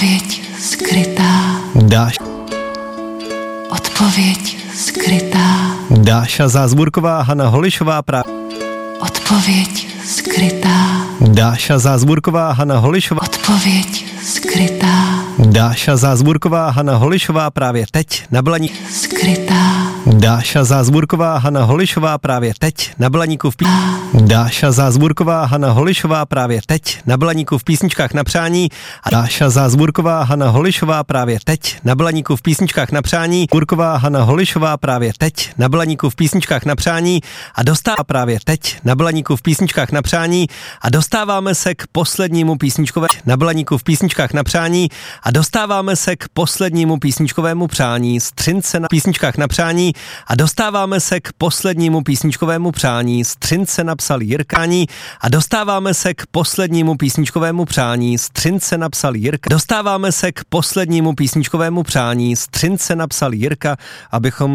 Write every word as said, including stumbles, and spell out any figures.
Odpověď skrytá. Dáš. Odpověď skrytá. Dáša Zázburková, Hana Holišová, pra... Odpověď skrytá. Dáša Zázburková, Hana Holišová. Odpověď skrytá. Dáša Zázburková, Hana Holišová právě teď na Blaníku. Skrytá. Dáša Zázburková, Hana Holišová právě teď na Blaníku v pí... Dáša Zázburková, Hana Holišová právě teď na Blaníku v písničkách na přání. A Dáša Zázburková, Hana Holišová právě teď na Blaníku v písničkách na přání. Burková, Hana Holišová právě teď na Blaníku v písničkách na přání. A dostává právě teď na Blaníku v písničkách na přání. A dostáváme se k poslednímu písničkové na Blaníku v písničkách na přání. A dostáváme se k poslednímu písničkovému přání. Střince na písničkách na přání. A dostáváme se k poslednímu písničkovému přání. Střince napsal Jirkání. A dostáváme se k poslednímu písničkovému přání. Střince napsal Jirka. Dostáváme se k poslednímu písničkovému přání. Střince napsal Jirka, abychom